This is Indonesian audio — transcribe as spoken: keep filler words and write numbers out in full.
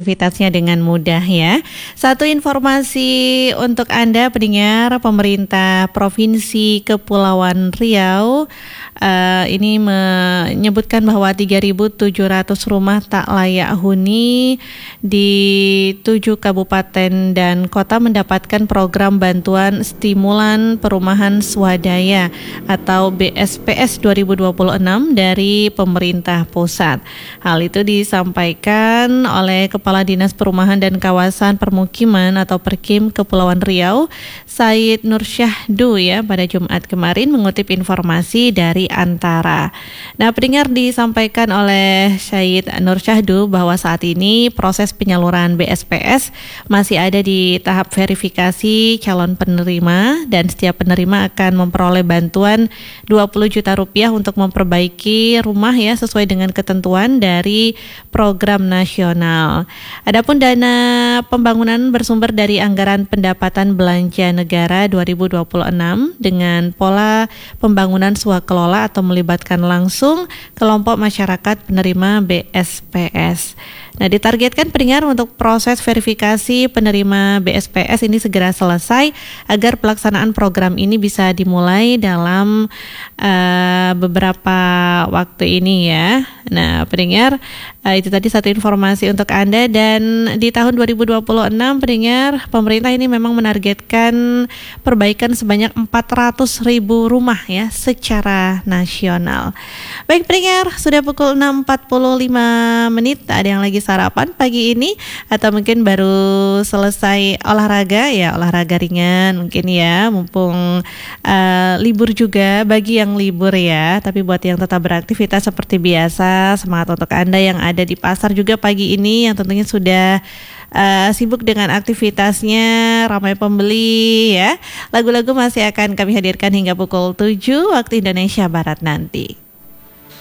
aktivitasnya dengan mudah ya. Satu informasi untuk Anda pendengar, pemerintah Provinsi Kepulauan Riau uh, ini menyebutkan bahwa tiga ribu tujuh ratus rumah tak layak huni di tujuh kabupaten dan kota mendapatkan program bantuan stimulan perumahan swadaya atau B S P S dua ribu dua puluh enam dari pemerintah pusat. Hal itu disampaikan oleh Kepala Dinas Perumahan dan Kawasan Permukiman atau Perkim Kepulauan Riau, Said Nursyahdu ya pada Jumat kemarin mengutip informasi dari Antara. Nah, pendengar, disampaikan oleh Said Nursyahdu bahwa saat ini proses penyaluran B S P S masih ada di tahap verifikasi calon penerima dan setiap penerima akan memperoleh bantuan dua puluh juta rupiah untuk memperbaiki rumah ya sesuai dengan ketentuan dari program nasional. Adapun dana pembangunan bersumber dari anggaran pendapatan belanja negara dua ribu dua puluh enam dengan pola pembangunan swakelola atau melibatkan langsung kelompok masyarakat penerima B S P S. Nah, ditargetkan pendengar untuk proses verifikasi penerima B S P S ini segera selesai agar pelaksanaan program ini bisa dimulai dalam uh, beberapa waktu ini ya. Nah, pendengar, uh, itu tadi satu informasi untuk Anda, dan di tahun dua ribu dua puluh enam pendengar, pemerintah ini memang menargetkan perbaikan sebanyak empat ratus ribu rumah ya secara nasional. Baik pendengar, sudah pukul enam empat puluh lima menit, ada yang lagi sarapan pagi ini atau mungkin baru selesai olahraga ya, olahraga ringan mungkin ya, mumpung uh, libur juga bagi yang libur ya, tapi buat yang tetap beraktivitas seperti biasa, semangat untuk Anda yang ada di pasar juga pagi ini yang tentunya sudah uh, sibuk dengan aktivitasnya, ramai pembeli ya. Lagu-lagu masih akan kami hadirkan hingga pukul tujuh waktu Indonesia Barat nanti.